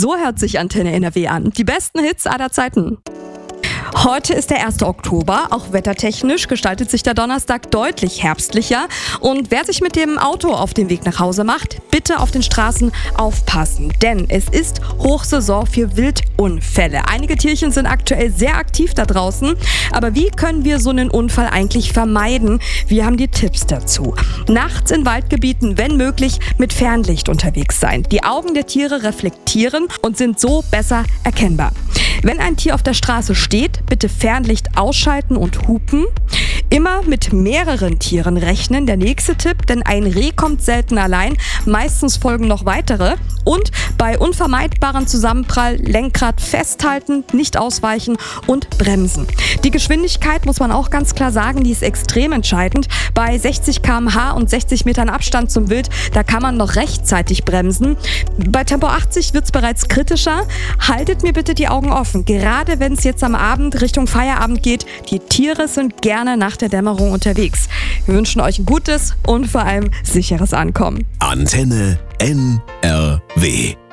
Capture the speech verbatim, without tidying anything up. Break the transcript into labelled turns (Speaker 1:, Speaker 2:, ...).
Speaker 1: So hört sich Antenne N R W an. Die besten Hits aller Zeiten. Heute ist der erste Oktober. Auch wettertechnisch gestaltet sich der Donnerstag deutlich herbstlicher. Und wer sich mit dem Auto auf den Weg nach Hause macht, bitte auf den Straßen aufpassen. Denn es ist Hochsaison für Wildunfälle. Einige Tierchen sind aktuell sehr aktiv da draußen. Aber wie können wir so einen Unfall eigentlich vermeiden? Wir haben die Tipps dazu. Nachts in Waldgebieten, wenn möglich, mit Fernlicht unterwegs sein. Die Augen der Tiere reflektieren und sind so besser erkennbar. Wenn ein Tier auf der Straße steht, bitte Fernlicht ausschalten und hupen. Immer mit mehreren Tieren rechnen, der nächste Tipp, denn ein Reh kommt selten allein, meistens folgen noch weitere. Und bei unvermeidbaren Zusammenprall Lenkrad festhalten, nicht ausweichen und bremsen. Die Geschwindigkeit, muss man auch ganz klar sagen, die ist extrem entscheidend. Bei sechzig Kilometer pro Stunde und sechzig Metern Abstand zum Wild, da kann man noch rechtzeitig bremsen. Bei Tempo achtzig wird es bereits kritischer. Haltet mir bitte die Augen offen, gerade wenn es jetzt am Abend Richtung Feierabend geht. Die Tiere sind gerne nach der Dämmerung unterwegs. Wir wünschen euch ein gutes und vor allem sicheres Ankommen.
Speaker 2: Antenne N R W